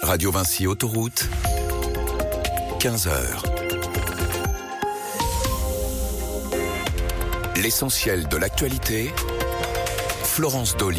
Radio Vinci Autoroute, 15h. L'essentiel de l'actualité, Florence Dolly.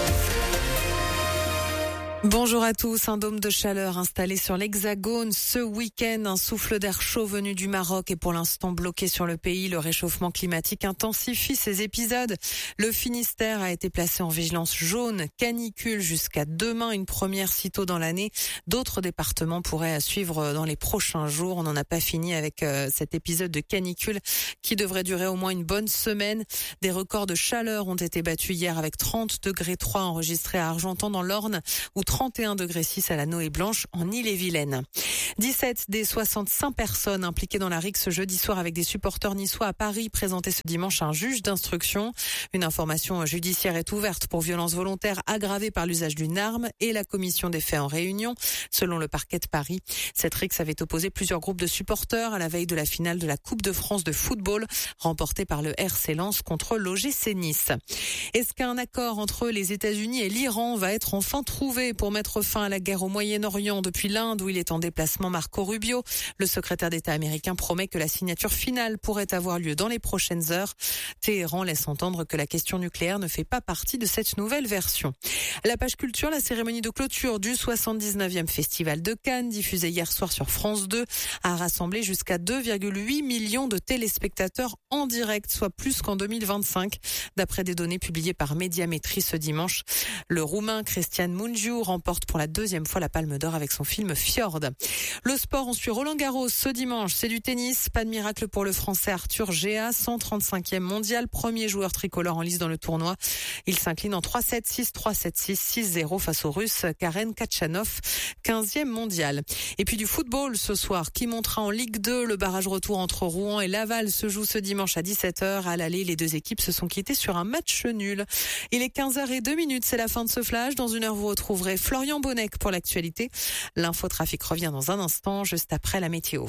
Bonjour à tous. Un dôme de chaleur installé sur l'Hexagone ce week-end. Un souffle d'air chaud venu du Maroc est pour l'instant bloqué sur le pays. Le réchauffement climatique intensifie ces épisodes. Le Finistère a été placé en vigilance jaune, canicule jusqu'à demain, une première si tôt dans l'année. D'autres départements pourraient suivre dans les prochains jours. On n'en a pas fini avec cet épisode de canicule qui devrait durer au moins une bonne semaine. Des records de chaleur ont été battus hier avec 30,3 degrés enregistrés à Argentan dans l'Orne ou 31,6 degrés à la Noë-Blanche en Ille-et-Vilaine. 17 des 65 personnes impliquées dans la rixe ce jeudi soir avec des supporters niçois à Paris présentaient ce dimanche un juge d'instruction. Une information judiciaire est ouverte pour violence volontaire aggravée par l'usage d'une arme et la commission des faits en réunion. Selon le parquet de Paris, cette rixe avait opposé plusieurs groupes de supporters à la veille de la finale de la Coupe de France de football remportée par le RC Lens contre l'OGC Nice. Est-ce qu'un accord entre les États-Unis et l'Iran va être enfin trouvé pour mettre fin à la guerre au Moyen-Orient depuis l'Inde où il est en déplacement? Marco Rubio, le secrétaire d'État américain, promet que la signature finale pourrait avoir lieu dans les prochaines heures. Téhéran laisse entendre que la question nucléaire ne fait pas partie de cette nouvelle version. À la page culture, la cérémonie de clôture du 79e Festival de Cannes, diffusée hier soir sur France 2, a rassemblé jusqu'à 2,8 millions de téléspectateurs en direct, soit plus qu'en 2025, d'après des données publiées par Médiamétrie ce dimanche. Le Roumain Cristian Mungiu remporte pour la deuxième fois la Palme d'Or avec son film Fjord. Le sport, on suit Roland Garros ce dimanche, c'est du tennis. Pas de miracle pour le Français Arthur Géa, 135e mondial, premier joueur tricolore en lice dans le tournoi. Il s'incline en 3-7, 6-3, 7-6, 6-0 face au Russe Karen Khachanov, 15e mondial. Et puis du football ce soir, qui montera en Ligue 2. Le barrage retour entre Rouen et Laval se joue ce dimanche à 17h. À l'aller, les deux équipes se sont quittées sur un match nul. Il est 15h02, c'est la fin de ce flash. Dans une heure, vous retrouverez Florian Bonnec pour l'actualité. L'infotrafic revient dans un instant, juste après la météo.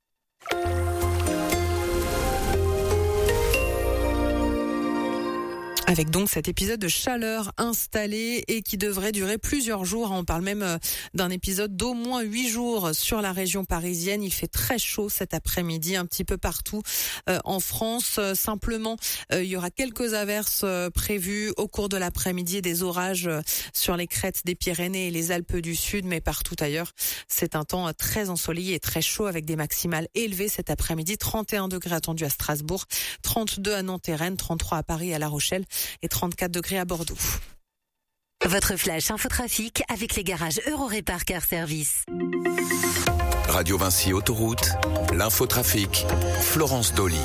Avec donc cet épisode de chaleur installé et qui devrait durer plusieurs jours. On parle même d'un épisode d'au moins 8 jours sur la région parisienne. Il fait très chaud cet après-midi un petit peu partout en France. Simplement, il y aura quelques averses prévues au cours de l'après-midi et des orages sur les crêtes des Pyrénées et les Alpes du Sud, mais partout ailleurs. C'est un temps très ensoleillé et très chaud avec des maximales élevées cet après-midi. 31 degrés attendus à Strasbourg, 32 à Nantes et Rennes, 33 à Paris et à La Rochelle et 34 degrés à Bordeaux. Votre flash infotrafic avec les garages Eurorépar Car Service. Radio Vinci Autoroute, l'infotrafic, Florence Dolly.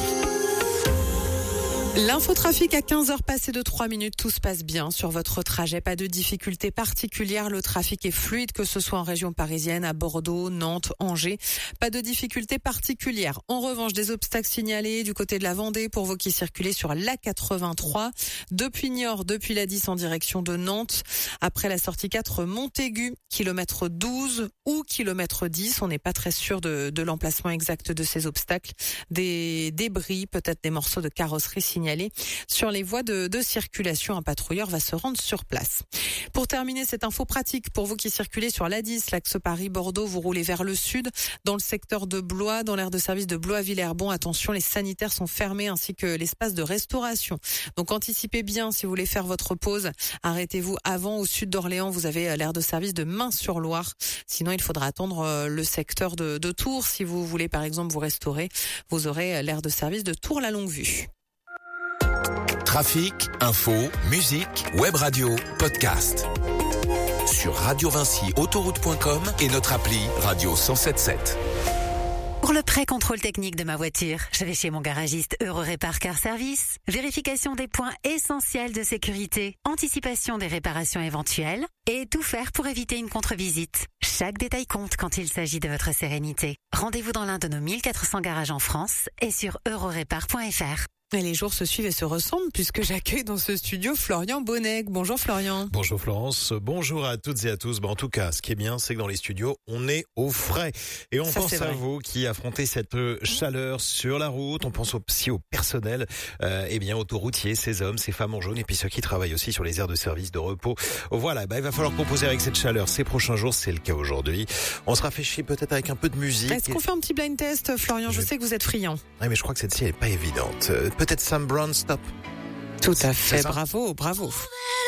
L'infotrafic à 15h passé de 3 minutes, tout se passe bien sur votre trajet, pas de difficultés particulières, le trafic est fluide que ce soit en région parisienne, à Bordeaux, Nantes, Angers, pas de difficultés particulières. En revanche, des obstacles signalés du côté de la Vendée pour vous qui circulez sur l'A83, depuis Niort, depuis la 10 en direction de Nantes, après la sortie 4 Montaigu, kilomètre 12 ou kilomètre 10, on n'est pas très sûr de l'emplacement exact de ces obstacles, des débris, peut-être des morceaux de carrosserie signalés sur les voies de circulation. Un patrouilleur va se rendre sur place. Pour terminer, cette info pratique pour vous qui circulez sur l'A10, l'axe Paris-Bordeaux, vous roulez vers le sud, dans le secteur de Blois, dans l'aire de service de Blois-Villers-Bon. Attention, les sanitaires sont fermés ainsi que l'espace de restauration. Donc anticipez bien si vous voulez faire votre pause. Arrêtez-vous avant au sud d'Orléans. Vous avez l'aire de service de Main-sur-Loire. Sinon, il faudra attendre le secteur de Tours. Si vous voulez par exemple vous restaurer, vous aurez l'aire de service de Tours-la-Longue-Vue. Trafic, info, musique, web radio, podcast. Sur radiovinciautoroute.com et notre appli Radio 107.7. Pour le pré-contrôle technique de ma voiture, je vais chez mon garagiste Eurorépar Car Service. Vérification des points essentiels de sécurité, anticipation des réparations éventuelles et tout faire pour éviter une contre-visite. Chaque détail compte quand il s'agit de votre sérénité. Rendez-vous dans l'un de nos 1400 garages en France et sur eurorépar.fr. Et les jours se suivent et se ressemblent puisque j'accueille dans ce studio Florian Bonnec. Bonjour Florian. Bonjour Florence, bonjour à toutes et à tous. En tout cas, ce qui est bien, c'est que dans les studios, on est au frais. Et on pense à vous qui affrontez cette chaleur sur la route. On pense aussi au personnel, autoroutier, ces hommes, ces femmes en jaune et puis ceux qui travaillent aussi sur les aires de service de repos. Voilà, il va falloir composer avec cette chaleur ces prochains jours, c'est le cas aujourd'hui. On se rafraîchit peut-être avec un peu de musique. Est-ce qu'on fait un petit blind test, Florian? Je sais que vous êtes friand. Oui, mais je crois que celle-ci, elle n'est pas évidente. Peut-être Sam Brown, Stop. Tout à fait, bravo.